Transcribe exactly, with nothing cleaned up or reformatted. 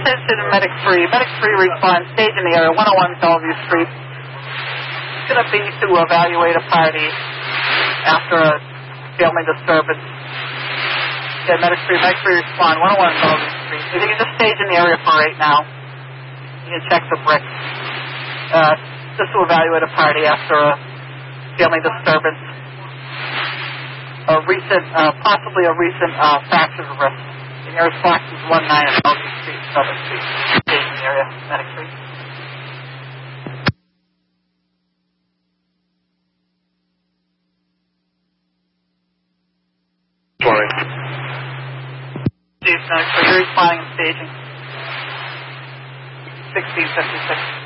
attention to Medic three. Medic three responds, stage in the area, one oh one Bellevue Street. It's going to be to evaluate a party after a family disturbance. Yeah, Medic three, Medic three respond, one oh one Bellevue Street. If you can just stage in the area for right now. You can check the bricks. Uh, just to evaluate a party after a family disturbance. A recent, uh, possibly a recent uh, fracture risk. The nearest box is one nine at Bellevue Street, Southern Street. Stage in the area, Medic three. Morning. Chief, Medic three, you're responding and staging. sixteen fifty-six.